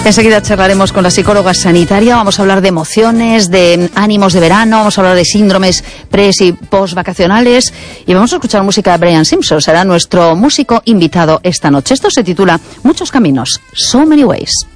Enseguida charlaremos con la psicóloga sanitaria, vamos a hablar de emociones, de ánimos de verano, vamos a hablar de síndromes pre y post vacacionales y vamos a escuchar música de Brian Simpson, será nuestro músico invitado esta noche. Esto se titula Muchos Caminos, So Many Ways.